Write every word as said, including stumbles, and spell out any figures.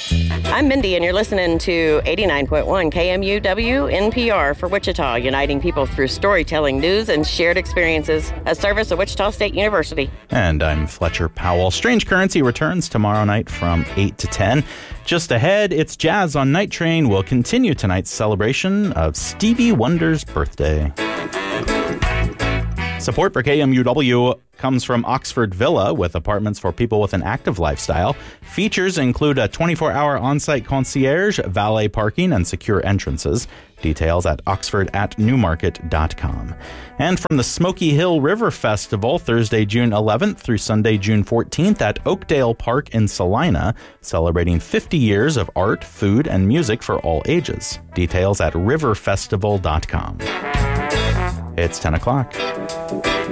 I'm Mindy, and you're listening to eighty-nine point one K M U W N P R for Wichita, uniting people through storytelling, news, and shared experiences. A service of Wichita State University. And I'm Fletcher Powell. Strange Currency returns tomorrow night from eight to ten. Just ahead, it's Jazz on Night Train. We'll continue tonight's celebration of Stevie Wonder's birthday. Support for K M U W comes from Oxford Villa, with apartments for people with an active lifestyle. Features include a twenty-four hour on-site concierge, valet parking, and secure entrances. Details at oxford at newmarket dot com. And from the Smoky Hill River Festival, Thursday, June eleventh through Sunday, June fourteenth at Oakdale Park in Salina, celebrating fifty years of art, food, and music for all ages. Details at river festival dot com. It's ten o'clock.